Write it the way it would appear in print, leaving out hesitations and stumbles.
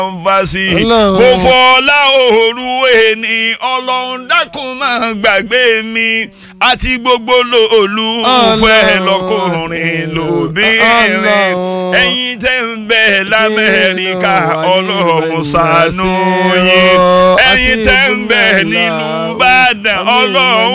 fásì kò fọlá òru ẹni ọlọ́run dákun máa gbàgbé mi àti gbogbo olùfẹ́ lọ́kùnrin lóbìnrin ẹ̀yin tẹ́ ń bẹ l'Amẹ́ríkà ọlọ́run ṣàánú yín ẹ̀yin tẹ́ ń bẹ nílùú Ìbàdàn ọlọ́run.